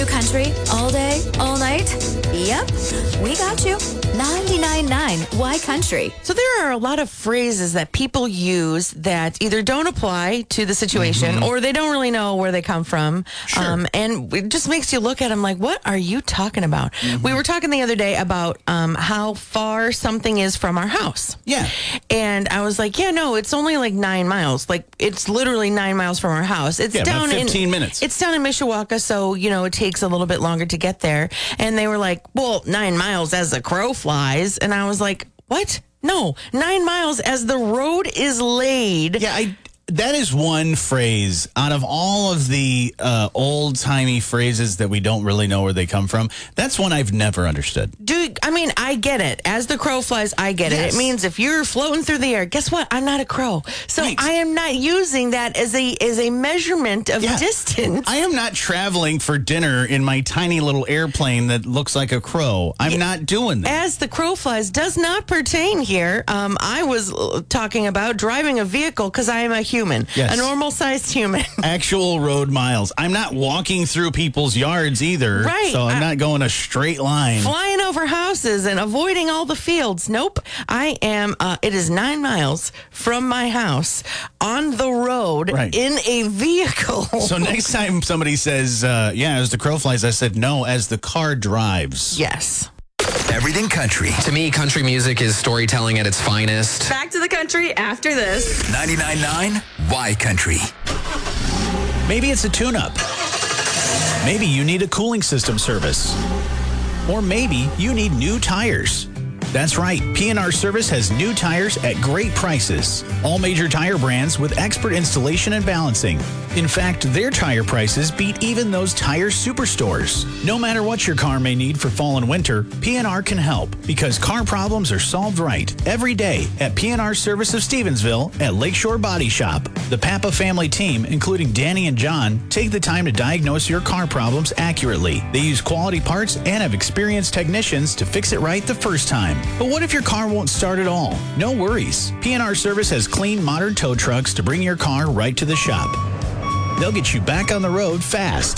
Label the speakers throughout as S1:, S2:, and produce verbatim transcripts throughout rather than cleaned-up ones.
S1: New country, all day, all night? Yep, we got you. ninety-nine point nine Y Country.
S2: So there are a lot of phrases that people use that either don't apply to the situation mm-hmm. or they don't really know where they come from.
S3: Sure.
S2: Um, and it just makes you look at them like, what are you talking about? Mm-hmm. We were talking the other day about um, how far something is from our house.
S3: Yeah.
S2: And I was like, yeah, no, it's only like nine miles. Like, it's literally nine miles from our house. It's
S3: yeah,
S2: down
S3: about fifteen
S2: in,
S3: minutes.
S2: It's down in Mishawaka, so, you know, it takes a little bit longer to get there. And they were like, well, nine miles as the crow flies. And I was like, what? No, nine miles as the road is laid.
S3: Yeah, I... That is one phrase out of all of the uh, old-timey phrases that we don't really know where they come from. That's one I've never understood.
S2: Dude, I mean, I get it. As the crow flies, I get
S3: yes.
S2: it. It means if you're floating through the air, guess what? I'm not a crow. So
S3: right.
S2: I am not using that as a as a measurement of
S3: yeah.
S2: distance.
S3: I am not traveling for dinner in my tiny little airplane that looks like a crow. I'm yeah. not doing that.
S2: As the crow flies does not pertain here. Um, I was talking about driving a vehicle because I am a human.
S3: Yes.
S2: A normal-sized human.
S3: Actual road miles. I'm not walking through people's yards either.
S2: Right.
S3: So I'm
S2: I,
S3: not going a straight line.
S2: Flying over houses and avoiding all the fields. Nope. I am, uh, it is nine miles from my house on the road
S3: right.
S2: in a vehicle.
S3: So next time somebody says, uh, yeah, as the crow flies, I said, no, as the car drives.
S2: Yes.
S4: Everything country.
S5: To me, country music is storytelling at its finest.
S6: Back to the country after this.
S4: ninety-nine point nine Y Country.
S3: Maybe it's a tune-up. Maybe you need a cooling system service. Or maybe you need new tires. That's right. P and R Service has new tires at great prices. All major tire brands with expert installation and balancing. In fact, their tire prices beat even those tire superstores. No matter what your car may need for fall and winter, P and R can help because car problems are solved right every day at P and R Service of Stevensville at Lakeshore Body Shop. The Papa family team, including Danny and John, take the time to diagnose your car problems accurately. They use quality parts and have experienced technicians to fix it right the first time. But what if your car won't start at all? No worries. P and R Service has clean, modern tow trucks to bring your car right to the shop. They'll get you back on the road fast.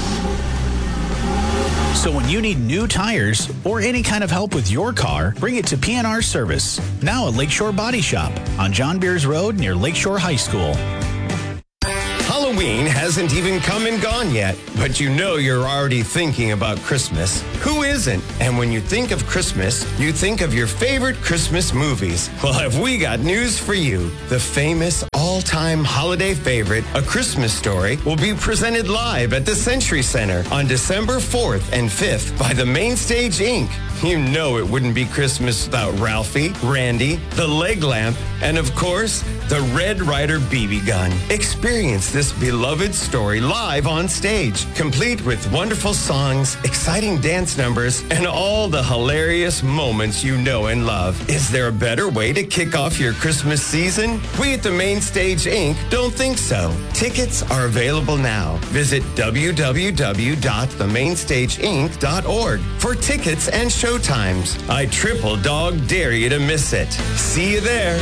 S3: So when you need new tires or any kind of help with your car, bring it to P and R Service. Now at Lakeshore Body Shop on John Beers Road near Lakeshore High School.
S7: Halloween hasn't even come and gone yet, but you know you're already thinking about Christmas. Who isn't? And when you think of Christmas, you think of your favorite Christmas movies. Well, have we got news for you? The famous all-time holiday favorite, A Christmas Story, will be presented live at the Century Center on December fourth and fifth by the Mainstage Incorporated. You know it wouldn't be Christmas without Ralphie, Randy, the leg lamp, and of course, the Red Ryder B B gun. Experience this beloved story live on stage, complete with wonderful songs, exciting dance numbers, and all the hilarious moments you know and love. Is there a better way to kick off your Christmas season? We at the Mainstage Incorporated don't think so. Tickets are available now. Visit w w w dot the mainstage inc dot org for tickets and show times. I triple dog dare you to miss it. See you there.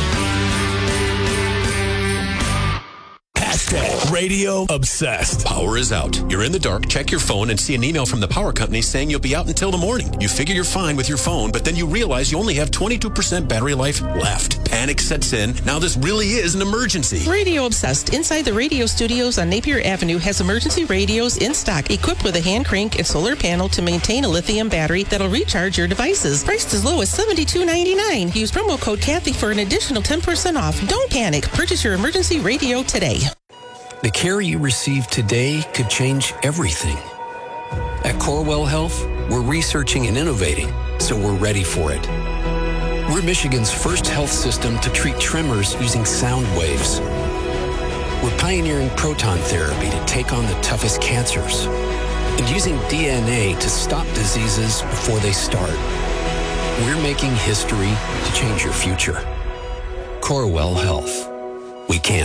S8: Hashtag Radio Obsessed.
S9: Power is out. You're in the dark, check your phone, and see an email from the power company saying you'll be out until the morning. You figure you're fine with your phone, but then you realize you only have twenty-two percent battery life left. Panic sets in. Now this really is an emergency.
S10: Radio Obsessed inside the radio studios on Napier Avenue has emergency radios in stock equipped with a hand crank and solar panel to maintain a lithium battery that'll recharge your devices. Priced as low as seventy-two ninety-nine. Use promo code Kathy for an additional ten percent off. Don't panic. Purchase your emergency radio today.
S11: The care you receive today could change everything. At Corewell Health, we're researching and innovating, so we're ready for it. We're Michigan's first health system to treat tremors using sound waves. We're pioneering proton therapy to take on the toughest cancers and using D N A to stop diseases before they start. We're making history to change your future. Corewell Health. We can.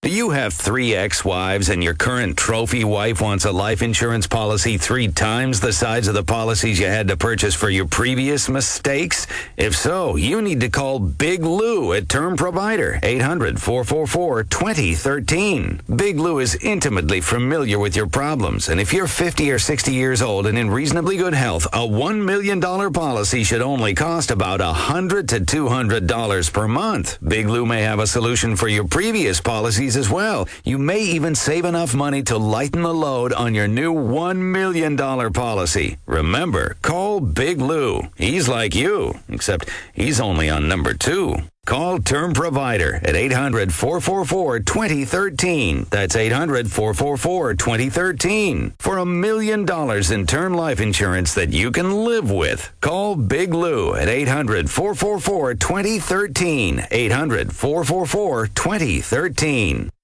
S8: Do you have three ex-wives and your current trophy wife wants a life insurance policy three times the size of the policies you had to purchase for your previous mistakes? If so, you need to call Big Lou at Term Provider, eight hundred, four four four, two zero one three. Big Lou is intimately familiar with your problems, and if you're fifty or sixty years old and in reasonably good health, a one million dollars policy should only cost about one hundred to two hundred dollars per month. Big Lou may have a solution for your previous policies as well. You may even save enough money to lighten the load on your new one million dollars policy. Remember, call Big Lou. He's like you, except he's only on number two. Call Term Provider at eight hundred, four four four, two zero one three. That's eight hundred, four four four, two zero one three. For a million dollars in term life insurance that you can live with. Call Big Lou at eight hundred, four four four, two zero one three. eight hundred, four four four, two zero one three.